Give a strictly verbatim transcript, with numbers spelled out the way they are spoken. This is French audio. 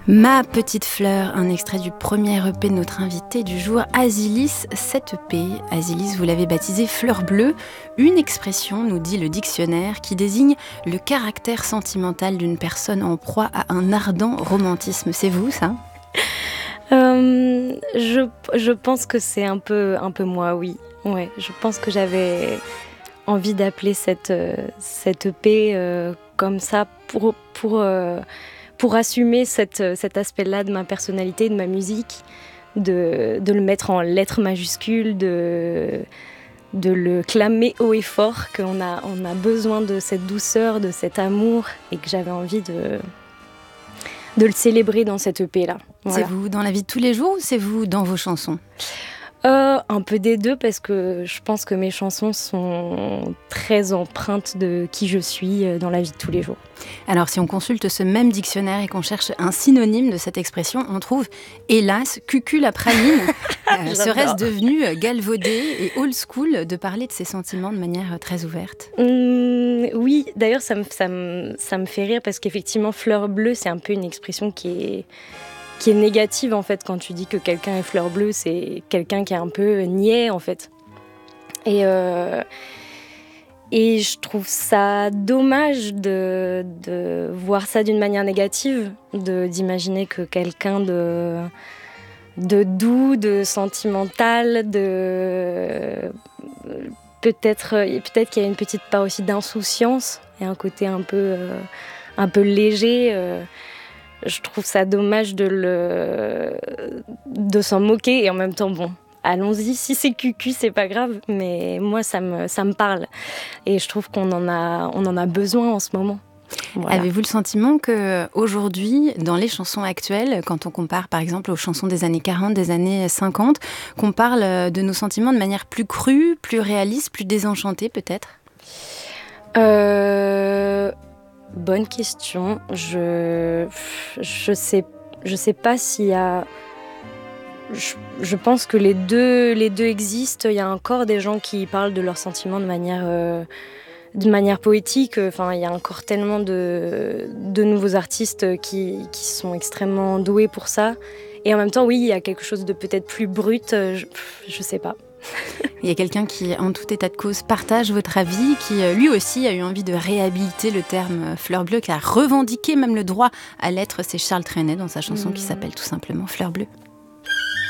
Ma petite fleur, un extrait du premier E P de notre invité du jour, Azilis. Cet E P, Azilis, vous l'avez baptisé Fleur bleue, une expression, nous dit le dictionnaire, qui désigne le caractère sentimental d'une personne en proie à un ardent romantisme. C'est vous, ça ? euh, je, je pense que c'est un peu, un peu moi, oui. Ouais, je pense que j'avais envie d'appeler cette, cette E P euh, comme ça pour... pour euh, pour assumer cette, cet aspect-là de ma personnalité, de ma musique, de, de le mettre en lettres majuscules, de, de le clamer haut et fort, qu'on a, on a besoin de cette douceur, de cet amour, et que j'avais envie de, de le célébrer dans cette E P-là. Voilà. C'est vous dans la vie de tous les jours ou c'est vous dans vos chansons ? Euh, un peu des deux, parce que je pense que mes chansons sont très empreintes de qui je suis dans la vie de tous les jours. Alors, si on consulte ce même dictionnaire et qu'on cherche un synonyme de cette expression, on trouve, hélas, cucul-praline. euh, serait-ce devenu galvaudé et old school de parler de ses sentiments de manière très ouverte ? Mmh, oui, d'ailleurs, ça me, ça, me, ça me fait rire parce qu'effectivement, fleur bleue, c'est un peu une expression qui est... qui est négative en fait. Quand tu dis que quelqu'un est fleur bleue, c'est quelqu'un qui est un peu niais en fait. Et, euh, et je trouve ça dommage de, de voir ça d'une manière négative, de, d'imaginer que quelqu'un de, de doux, de sentimental, de... Peut-être, peut-être qu'il y a une petite part aussi d'insouciance et un côté un peu, euh, un peu léger. Euh, Je trouve ça dommage de, le... de s'en moquer et en même temps, bon, allons-y, si c'est cucu, c'est pas grave, mais moi, ça me, ça me parle. Et je trouve qu'on en a, on en a besoin en ce moment. Voilà. Avez-vous le sentiment qu'aujourd'hui, dans les chansons actuelles, quand on compare par exemple aux chansons des années quarante, des années cinquante, qu'on parle de nos sentiments de manière plus crue, plus réaliste, plus désenchantée peut-être ? Euh... Bonne question. Je je sais je sais pas s'il y a. Je, je pense que les deux les deux existent. Il y a encore des gens qui parlent de leurs sentiments de manière euh, de manière poétique. Enfin, il y a encore tellement de de nouveaux artistes qui qui sont extrêmement doués pour ça. Et en même temps, oui, il y a quelque chose de peut-être plus brut. Je, je sais pas. Il y a quelqu'un qui, en tout état de cause, partage votre avis, qui lui aussi a eu envie de réhabiliter le terme fleur bleue, qui a revendiqué même le droit à l'être. C'est Charles Trenet dans sa chanson mmh. qui s'appelle tout simplement Fleur bleue.